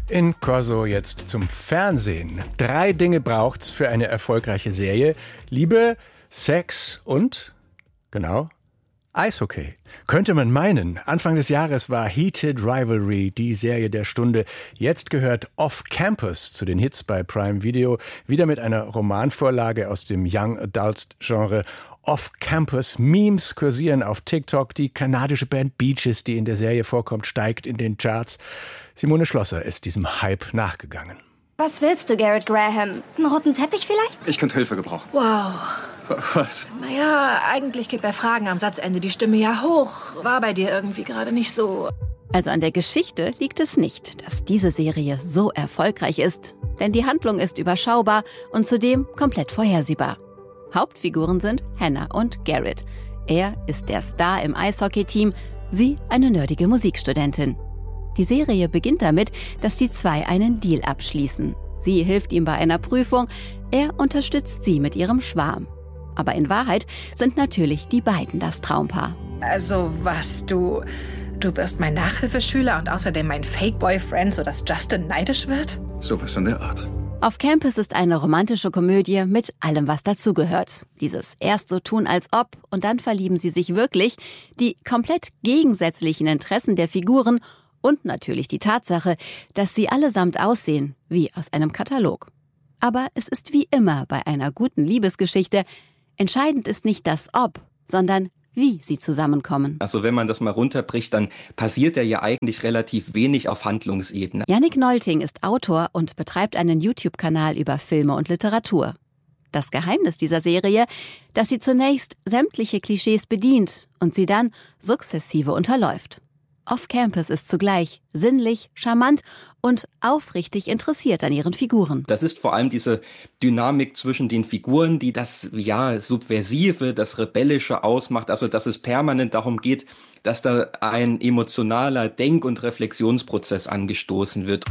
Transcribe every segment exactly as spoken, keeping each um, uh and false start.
In Corso jetzt zum Fernsehen. Drei Dinge braucht's für eine erfolgreiche Serie. Liebe, Sex und, genau, Eishockey. Könnte man meinen, Anfang des Jahres war Heated Rivalry die Serie der Stunde. Jetzt gehört Off Campus zu den Hits bei Prime Video. Wieder mit einer Romanvorlage aus dem Young Adult Genre. Off Campus, Memes kursieren auf TikTok. Die kanadische Band Beaches, die in der Serie vorkommt, steigt in den Charts. Simone Schlosser ist diesem Hype nachgegangen. Was willst du, Garrett Graham? Einen roten Teppich vielleicht? Ich könnte Hilfe gebrauchen. Wow. Was? Naja, eigentlich geht bei Fragen am Satzende die Stimme ja hoch. War bei dir irgendwie gerade nicht so. Also an der Geschichte liegt es nicht, dass diese Serie so erfolgreich ist. Denn die Handlung ist überschaubar und zudem komplett vorhersehbar. Hauptfiguren sind Hannah und Garrett. Er ist der Star im Eishockey-Team, sie eine nerdige Musikstudentin. Die Serie beginnt damit, dass die zwei einen Deal abschließen. Sie hilft ihm bei einer Prüfung, er unterstützt sie mit ihrem Schwarm. Aber in Wahrheit sind natürlich die beiden das Traumpaar. Also was, du... Du wirst mein Nachhilfeschüler und außerdem mein Fake-Boyfriend, sodass Justin neidisch wird? Sowas in der Art. Off Campus ist eine romantische Komödie mit allem, was dazugehört. Dieses erst so tun als ob und dann verlieben sie sich wirklich, die komplett gegensätzlichen Interessen der Figuren und natürlich die Tatsache, dass sie allesamt aussehen wie aus einem Katalog. Aber es ist wie immer bei einer guten Liebesgeschichte, entscheidend ist nicht das Ob, sondern wie sie zusammenkommen. Also wenn man das mal runterbricht, dann passiert ja eigentlich relativ wenig auf Handlungsebene. Yannick Nolting ist Autor und betreibt einen YouTube-Kanal über Filme und Literatur. Das Geheimnis dieser Serie, dass sie zunächst sämtliche Klischees bedient und sie dann sukzessive unterläuft. Off Campus ist zugleich sinnlich, charmant und aufrichtig interessiert an ihren Figuren. Das ist vor allem diese Dynamik zwischen den Figuren, die das ja Subversive, das Rebellische ausmacht. Also dass es permanent darum geht, dass da ein emotionaler Denk- und Reflexionsprozess angestoßen wird.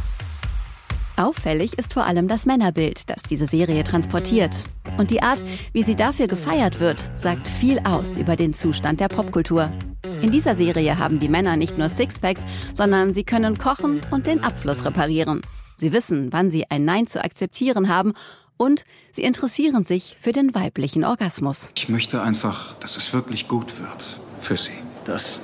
Auffällig ist vor allem das Männerbild, das diese Serie transportiert. Und die Art, wie sie dafür gefeiert wird, sagt viel aus über den Zustand der Popkultur. In dieser Serie haben die Männer nicht nur Sixpacks, sondern sie können kochen und den Abfluss reparieren. Sie wissen, wann sie ein Nein zu akzeptieren haben und sie interessieren sich für den weiblichen Orgasmus. Ich möchte einfach, dass es wirklich gut wird. Für Sie. Das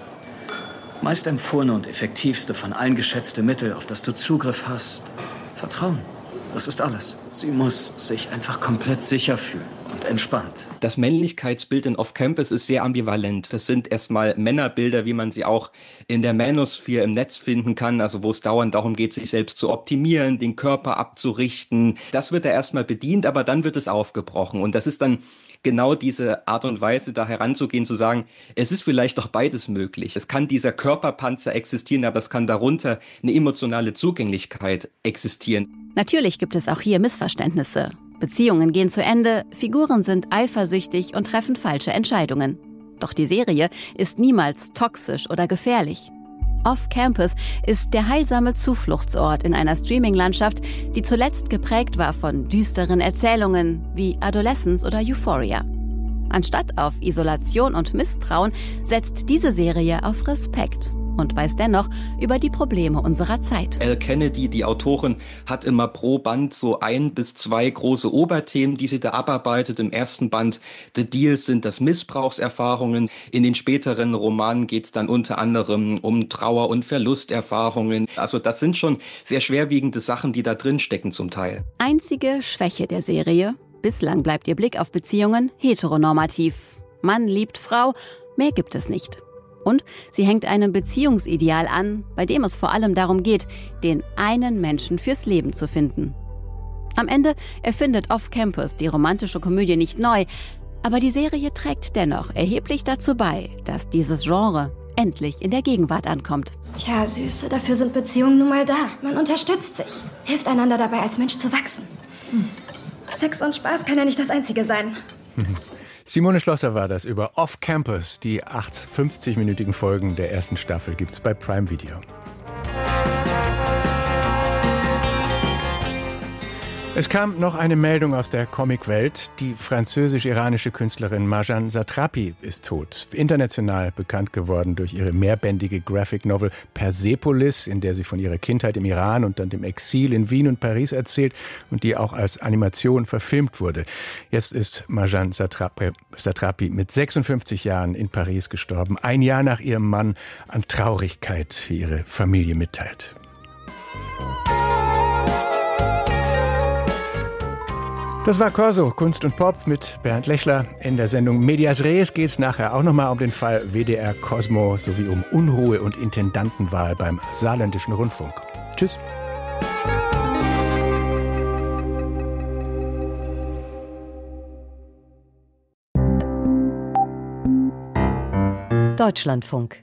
meist empfohlene und effektivste von allen geschätzte Mittel, auf das du Zugriff hast. Vertrauen. Das ist alles. Sie muss sich einfach komplett sicher fühlen und entspannt. Das Männlichkeitsbild in Off Campus ist sehr ambivalent. Das sind erstmal Männerbilder, wie man sie auch in der Manosphere im Netz finden kann, also wo es dauernd darum geht, sich selbst zu optimieren, den Körper abzurichten. Das wird da erstmal bedient, aber dann wird es aufgebrochen. Und das ist dann genau diese Art und Weise, da heranzugehen, zu sagen, es ist vielleicht doch beides möglich. Es kann dieser Körperpanzer existieren, aber es kann darunter eine emotionale Zugänglichkeit existieren. Natürlich gibt es auch hier Missverständnisse. Beziehungen gehen zu Ende, Figuren sind eifersüchtig und treffen falsche Entscheidungen. Doch die Serie ist niemals toxisch oder gefährlich. Off Campus ist der heilsame Zufluchtsort in einer Streaming-Landschaft, die zuletzt geprägt war von düsteren Erzählungen wie Adolescence oder Euphoria. Anstatt auf Isolation und Misstrauen setzt diese Serie auf Respekt und weiß dennoch über die Probleme unserer Zeit. Elle Kennedy, die Autorin, hat immer pro Band so ein bis zwei große Oberthemen, die sie da abarbeitet. Im ersten Band The Deal sind das Missbrauchserfahrungen. In den späteren Romanen geht es dann unter anderem um Trauer- und Verlusterfahrungen. Also das sind schon sehr schwerwiegende Sachen, die da drin stecken zum Teil. Einzige Schwäche der Serie: bislang bleibt ihr Blick auf Beziehungen heteronormativ. Mann liebt Frau, mehr gibt es nicht. Und sie hängt einem Beziehungsideal an, bei dem es vor allem darum geht, den einen Menschen fürs Leben zu finden. Am Ende erfindet Off Campus die romantische Komödie nicht neu, aber die Serie trägt dennoch erheblich dazu bei, dass dieses Genre endlich in der Gegenwart ankommt. Tja, Süße, dafür sind Beziehungen nun mal da. Man unterstützt sich, hilft einander dabei, als Mensch zu wachsen. Hm. Sex und Spaß kann ja nicht das Einzige sein. Simone Schlosser war das über Off Campus. Die acht fünfzig-minütigen Folgen der ersten Staffel gibt's bei Prime Video. Es kam noch eine Meldung aus der Comicwelt. Die französisch-iranische Künstlerin Marjane Satrapi ist tot. International bekannt geworden durch ihre mehrbändige Graphic Novel Persepolis, in der sie von ihrer Kindheit im Iran und dann dem Exil in Wien und Paris erzählt und die auch als Animation verfilmt wurde. Jetzt ist Marjane Satrapi, Satrapi mit sechsundfünfzig Jahren in Paris gestorben, ein Jahr nach ihrem Mann an Traurigkeit, wie ihre Familie mitteilt. Das war Corso, Kunst und Pop mit Bernd Lechler. In der Sendung Medias Res geht es nachher auch nochmal um den Fall W D R Cosmo sowie um Unruhe und Intendantenwahl beim Saarländischen Rundfunk. Tschüss. Deutschlandfunk.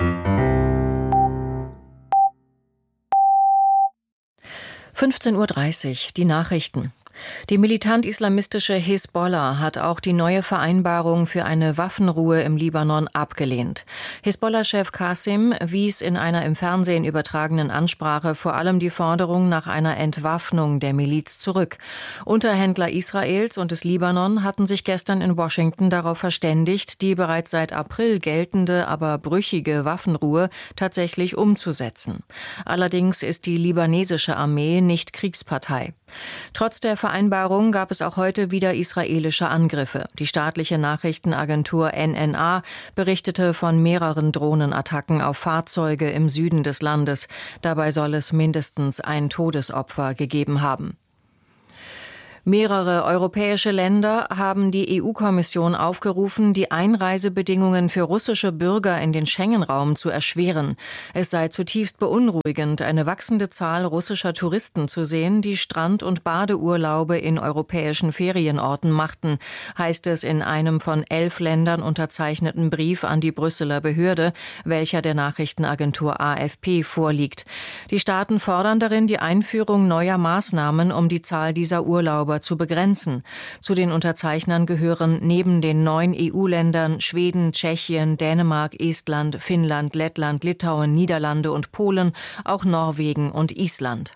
fünfzehn Uhr dreißig, die Nachrichten. Die militant-islamistische Hisbollah hat auch die neue Vereinbarung für eine Waffenruhe im Libanon abgelehnt. Hisbollah-Chef Qasim wies in einer im Fernsehen übertragenen Ansprache vor allem die Forderung nach einer Entwaffnung der Miliz zurück. Unterhändler Israels und des Libanon hatten sich gestern in Washington darauf verständigt, die bereits seit April geltende, aber brüchige Waffenruhe tatsächlich umzusetzen. Allerdings ist die libanesische Armee nicht Kriegspartei. Trotz der Vereinbarung gab es auch heute wieder israelische Angriffe. Die staatliche Nachrichtenagentur N N A berichtete von mehreren Drohnenattacken auf Fahrzeuge im Süden des Landes. Dabei soll es mindestens ein Todesopfer gegeben haben. Mehrere europäische Länder haben die E U-Kommission aufgerufen, die Einreisebedingungen für russische Bürger in den Schengen-Raum zu erschweren. Es sei zutiefst beunruhigend, eine wachsende Zahl russischer Touristen zu sehen, die Strand- und Badeurlaube in europäischen Ferienorten machten, heißt es in einem von elf Ländern unterzeichneten Brief an die Brüsseler Behörde, welcher der Nachrichtenagentur A F P vorliegt. Die Staaten fordern darin die Einführung neuer Maßnahmen, um die Zahl dieser Urlauber zu begrenzen. Zu den Unterzeichnern gehören neben den neun E U-Ländern Schweden, Tschechien, Dänemark, Estland, Finnland, Lettland, Litauen, Niederlande und Polen, auch Norwegen und Island.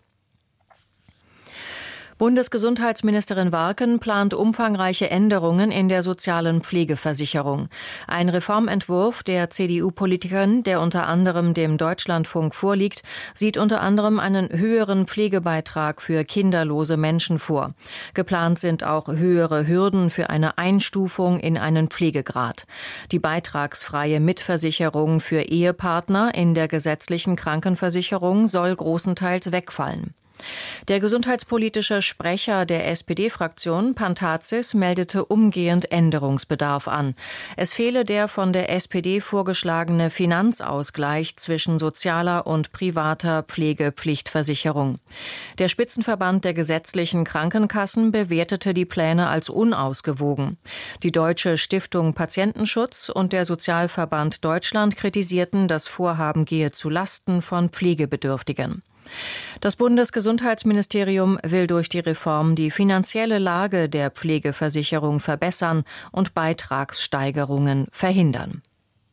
Bundesgesundheitsministerin Warken plant umfangreiche Änderungen in der sozialen Pflegeversicherung. Ein Reformentwurf der C D U-Politikerin, der unter anderem dem Deutschlandfunk vorliegt, sieht unter anderem einen höheren Pflegebeitrag für kinderlose Menschen vor. Geplant sind auch höhere Hürden für eine Einstufung in einen Pflegegrad. Die beitragsfreie Mitversicherung für Ehepartner in der gesetzlichen Krankenversicherung soll großenteils wegfallen. Der gesundheitspolitische Sprecher der S P D-Fraktion, Pantazis, meldete umgehend Änderungsbedarf an. Es fehle der von der S P D vorgeschlagene Finanzausgleich zwischen sozialer und privater Pflegepflichtversicherung. Der Spitzenverband der gesetzlichen Krankenkassen bewertete die Pläne als unausgewogen. Die Deutsche Stiftung Patientenschutz und der Sozialverband Deutschland kritisierten, das Vorhaben gehe zu Lasten von Pflegebedürftigen. Das Bundesgesundheitsministerium will durch die Reform die finanzielle Lage der Pflegeversicherung verbessern und Beitragssteigerungen verhindern.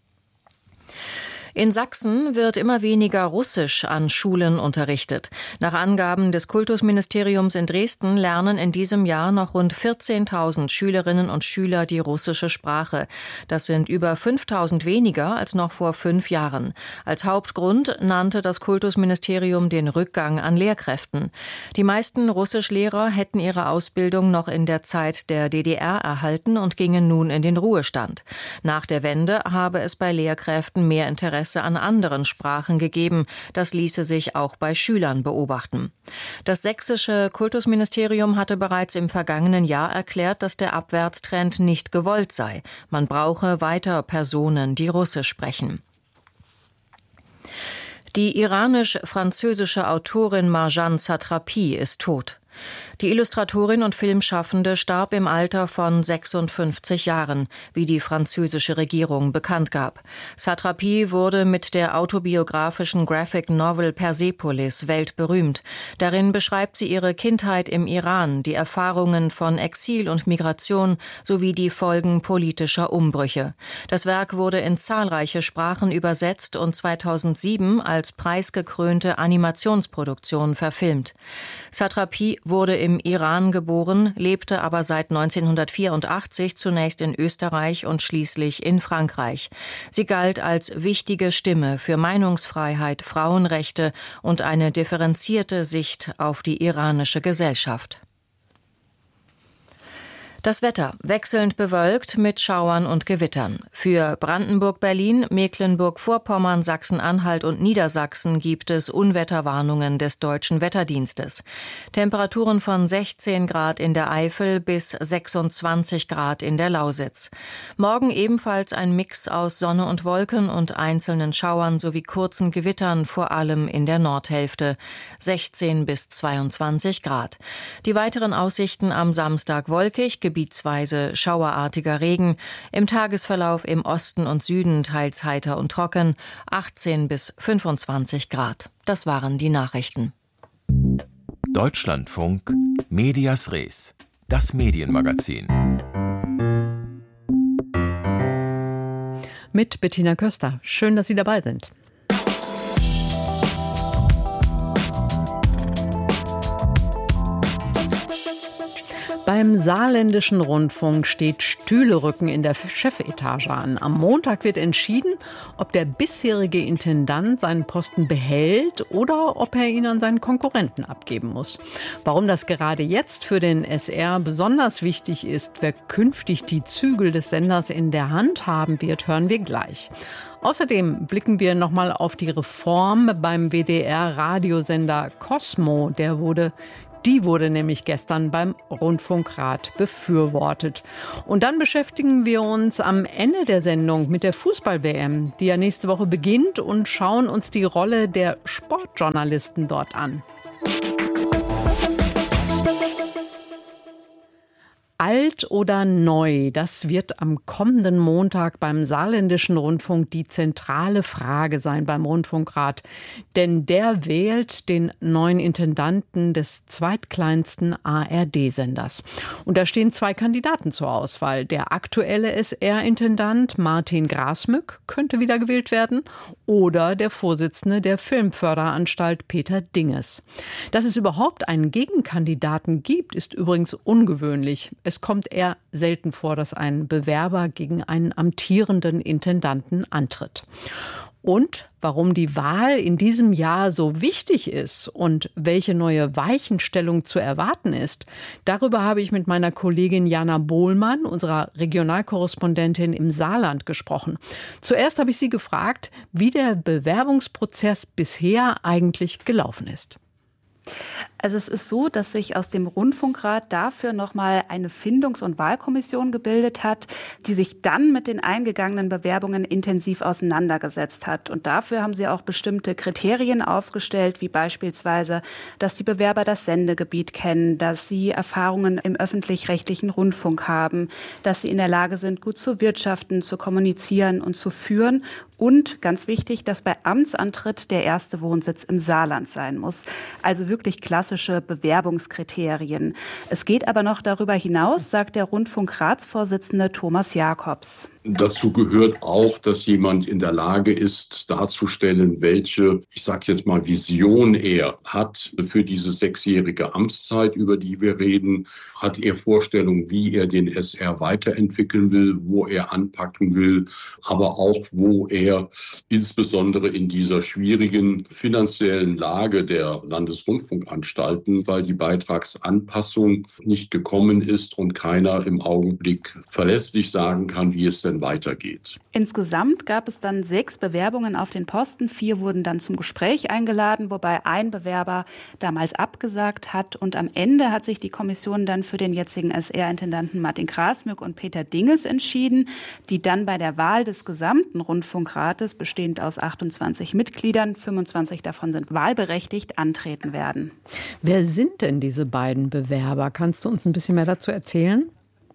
In Sachsen wird immer weniger Russisch an Schulen unterrichtet. Nach Angaben des Kultusministeriums in Dresden lernen in diesem Jahr noch rund vierzehntausend Schülerinnen und Schüler die russische Sprache. Das sind über fünftausend weniger als noch vor fünf Jahren. Als Hauptgrund nannte das Kultusministerium den Rückgang an Lehrkräften. Die meisten Russischlehrer hätten ihre Ausbildung noch in der Zeit der D D R erhalten und gingen nun in den Ruhestand. Nach der Wende habe es bei Lehrkräften mehr Interesse an anderen Sprachen gegeben. Das ließe sich auch bei Schülern beobachten. Das sächsische Kultusministerium hatte bereits im vergangenen Jahr erklärt, dass der Abwärtstrend nicht gewollt sei. Man brauche weiter Personen, die Russisch sprechen. Die iranisch-französische Autorin Marjane Satrapi ist tot. Die Illustratorin und Filmschaffende starb im Alter von sechsundfünfzig Jahren, wie die französische Regierung bekannt gab. Satrapi wurde mit der autobiografischen Graphic Novel Persepolis weltberühmt. Darin beschreibt sie ihre Kindheit im Iran, die Erfahrungen von Exil und Migration sowie die Folgen politischer Umbrüche. Das Werk wurde in zahlreiche Sprachen übersetzt und zweitausendsieben als preisgekrönte Animationsproduktion verfilmt. Satrapi wurde im im Iran geboren, lebte aber seit neunzehnhundertvierundachtzig zunächst in Österreich und schließlich in Frankreich. Sie galt als wichtige Stimme für Meinungsfreiheit, Frauenrechte und eine differenzierte Sicht auf die iranische Gesellschaft. Das Wetter wechselnd bewölkt mit Schauern und Gewittern. Für Brandenburg, Berlin, Mecklenburg-Vorpommern, Sachsen-Anhalt und Niedersachsen gibt es Unwetterwarnungen des Deutschen Wetterdienstes. Temperaturen von sechzehn Grad in der Eifel bis sechsundzwanzig Grad in der Lausitz. Morgen ebenfalls ein Mix aus Sonne und Wolken und einzelnen Schauern sowie kurzen Gewittern, vor allem in der Nordhälfte. sechzehn bis zweiundzwanzig Grad. Die weiteren Aussichten am Samstag wolkig, gebietsweise schauerartiger Regen, im Tagesverlauf im Osten und Süden teils heiter und trocken, achtzehn bis fünfundzwanzig Grad. Das waren die Nachrichten. Deutschlandfunk Medias Res, das Medienmagazin. Mit Bettina Köster. Schön, dass Sie dabei sind. Beim Saarländischen Rundfunk steht Stühlerücken in der Chefetage an. Am Montag wird entschieden, ob der bisherige Intendant seinen Posten behält oder ob er ihn an seinen Konkurrenten abgeben muss. Warum das gerade jetzt für den S R besonders wichtig ist, wer künftig die Zügel des Senders in der Hand haben wird, hören wir gleich. Außerdem blicken wir nochmal auf die Reform beim W D R-Radiosender Cosmo. Der wurde Die wurde nämlich gestern beim Rundfunkrat befürwortet. Und dann beschäftigen wir uns am Ende der Sendung mit der Fußball-W M, die ja nächste Woche beginnt, und schauen uns die Rolle der Sportjournalisten dort an. Alt oder neu, das wird am kommenden Montag beim Saarländischen Rundfunk die zentrale Frage sein beim Rundfunkrat. Denn der wählt den neuen Intendanten des zweitkleinsten A R D-Senders. Und da stehen zwei Kandidaten zur Auswahl. Der aktuelle S R-Intendant Martin Grasmück könnte wieder gewählt werden oder der Vorsitzende der Filmförderanstalt Peter Dinges. Dass es überhaupt einen Gegenkandidaten gibt, ist übrigens ungewöhnlich. Es kommt eher selten vor, dass ein Bewerber gegen einen amtierenden Intendanten antritt. Und warum die Wahl in diesem Jahr so wichtig ist und welche neue Weichenstellung zu erwarten ist, darüber habe ich mit meiner Kollegin Jana Bohlmann, unserer Regionalkorrespondentin im Saarland, gesprochen. Zuerst habe ich sie gefragt, wie der Bewerbungsprozess bisher eigentlich gelaufen ist. Also es ist so, dass sich aus dem Rundfunkrat dafür nochmal eine Findungs- und Wahlkommission gebildet hat, die sich dann mit den eingegangenen Bewerbungen intensiv auseinandergesetzt hat. Und dafür haben sie auch bestimmte Kriterien aufgestellt, wie beispielsweise, dass die Bewerber das Sendegebiet kennen, dass sie Erfahrungen im öffentlich-rechtlichen Rundfunk haben, dass sie in der Lage sind, gut zu wirtschaften, zu kommunizieren und zu führen. Und ganz wichtig, dass bei Amtsantritt der erste Wohnsitz im Saarland sein muss. Also wirklich klassische Bewerbungskriterien. Es geht aber noch darüber hinaus, sagt der Rundfunkratsvorsitzende Thomas Jakobs. Dazu gehört auch, dass jemand in der Lage ist, darzustellen, welche, ich sage jetzt mal, Vision er hat für diese sechsjährige Amtszeit, über die wir reden. Hat er Vorstellungen, wie er den S R weiterentwickeln will, wo er anpacken will, aber auch, wo er insbesondere in dieser schwierigen finanziellen Lage der Landesrundfunkanstalten, weil die Beitragsanpassung nicht gekommen ist und keiner im Augenblick verlässlich sagen kann, wie es denn weitergeht. Insgesamt gab es dann sechs Bewerbungen auf den Posten. Vier wurden dann zum Gespräch eingeladen, wobei ein Bewerber damals abgesagt hat. Und am Ende hat sich die Kommission dann für den jetzigen S R-Intendanten Martin Grasmück und Peter Dinges entschieden, die dann bei der Wahl des gesamten Rundfunkrates, bestehend aus achtundzwanzig Mitgliedern, fünfundzwanzig davon sind wahlberechtigt, antreten werden. Wer sind denn diese beiden Bewerber? Kannst du uns ein bisschen mehr dazu erzählen?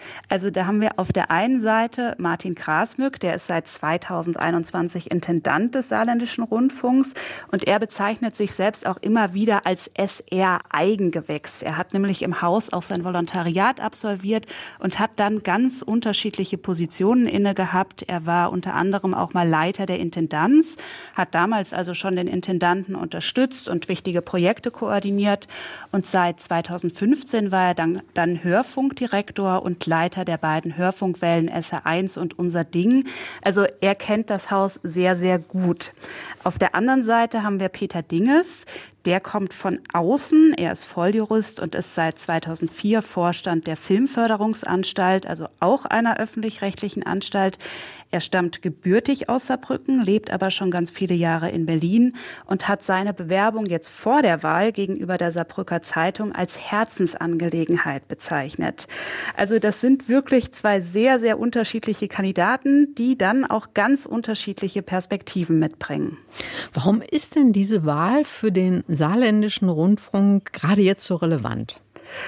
Also da haben wir auf der einen Seite Martin Grasmück, der ist seit zweitausendeinundzwanzig Intendant des Saarländischen Rundfunks und er bezeichnet sich selbst auch immer wieder als S R-Eigengewächs. Er hat nämlich im Haus auch sein Volontariat absolviert und hat dann ganz unterschiedliche Positionen inne gehabt. Er war unter anderem auch mal Leiter der Intendanz, hat damals also schon den Intendanten unterstützt und wichtige Projekte koordiniert und seit zweitausendfünfzehn war er dann, dann Hörfunkdirektor und Leiter der beiden Hörfunkwellen S R eins und Unser Ding. Also er kennt das Haus sehr, sehr gut. Auf der anderen Seite haben wir Peter Dinges. Der kommt von außen, er ist Volljurist und ist seit zweitausendvier Vorstand der Filmförderungsanstalt, also auch einer öffentlich-rechtlichen Anstalt. Er stammt gebürtig aus Saarbrücken, lebt aber schon ganz viele Jahre in Berlin und hat seine Bewerbung jetzt vor der Wahl gegenüber der Saarbrücker Zeitung als Herzensangelegenheit bezeichnet. Also das sind wirklich zwei sehr, sehr unterschiedliche Kandidaten, die dann auch ganz unterschiedliche Perspektiven mitbringen. Warum ist denn diese Wahl für den Saarländischen Rundfunk gerade jetzt so relevant?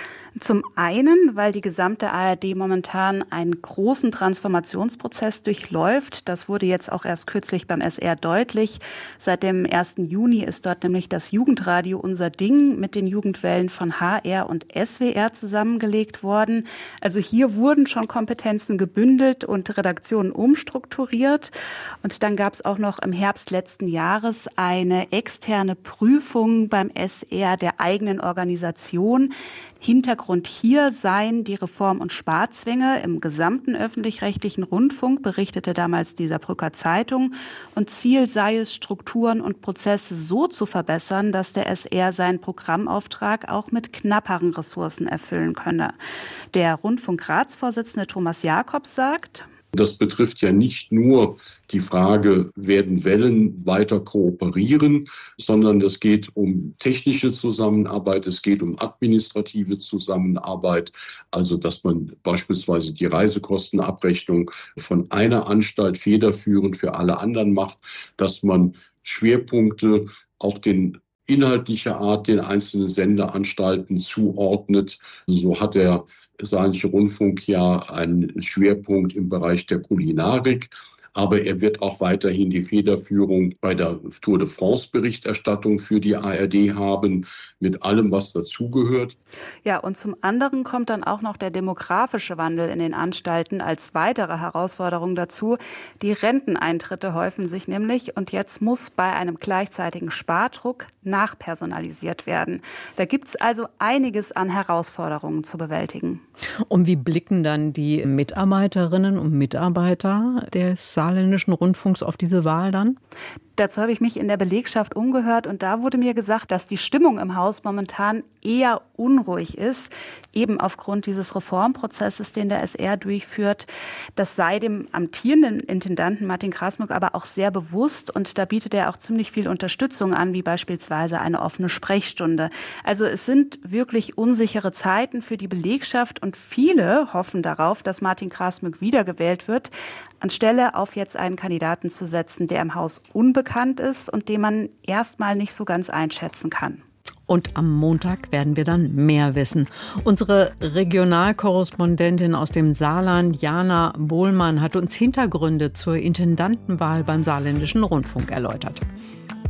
Zum einen, weil die gesamte A R D momentan einen großen Transformationsprozess durchläuft. Das wurde jetzt auch erst kürzlich beim S R deutlich. Seit dem ersten Juni ist dort nämlich das Jugendradio Unser Ding mit den Jugendwellen von H R und S W R zusammengelegt worden. Also hier wurden schon Kompetenzen gebündelt und Redaktionen umstrukturiert. Und dann gab es auch noch im Herbst letzten Jahres eine externe Prüfung beim S R der eigenen Organisation. Hintergrund hier seien die Reform- und Sparzwänge im gesamten öffentlich-rechtlichen Rundfunk, berichtete damals die Saarbrücker Zeitung. Und Ziel sei es, Strukturen und Prozesse so zu verbessern, dass der S R seinen Programmauftrag auch mit knapperen Ressourcen erfüllen könne. Der Rundfunkratsvorsitzende Thomas Jakobs sagt: Das betrifft ja nicht nur die Frage, werden Wellen weiter kooperieren, sondern es geht um technische Zusammenarbeit, es geht um administrative Zusammenarbeit, also dass man beispielsweise die Reisekostenabrechnung von einer Anstalt federführend für alle anderen macht, dass man Schwerpunkte auch den inhaltlicher Art den einzelnen Sendeanstalten zuordnet. So hat der Saarländische Rundfunk ja einen Schwerpunkt im Bereich der Kulinarik. Aber er wird auch weiterhin die Federführung bei der Tour de France-Berichterstattung für die A R D haben, mit allem, was dazugehört. Ja, und zum anderen kommt dann auch noch der demografische Wandel in den Anstalten als weitere Herausforderung dazu. Die Renteneintritte häufen sich nämlich und jetzt muss bei einem gleichzeitigen Spardruck nachpersonalisiert werden. Da gibt es also einiges an Herausforderungen zu bewältigen. Und wie blicken dann die Mitarbeiterinnen und Mitarbeiter des Saarländischen Rundfunks auf diese Wahl dann? Dazu habe ich mich in der Belegschaft umgehört und da wurde mir gesagt, dass die Stimmung im Haus momentan eher unruhig ist, eben aufgrund dieses Reformprozesses, den der S R durchführt. Das sei dem amtierenden Intendanten Martin Grasmück aber auch sehr bewusst und da bietet er auch ziemlich viel Unterstützung an, wie beispielsweise eine offene Sprechstunde. Also es sind wirklich unsichere Zeiten für die Belegschaft und viele hoffen darauf, dass Martin Grasmück wiedergewählt wird, anstelle auf jetzt einen Kandidaten zu setzen, der im Haus unbekannt ist und den man erstmal nicht so ganz einschätzen kann. Und am Montag werden wir dann mehr wissen. Unsere Regionalkorrespondentin aus dem Saarland, Jana Bohlmann, hat uns Hintergründe zur Intendantenwahl beim Saarländischen Rundfunk erläutert.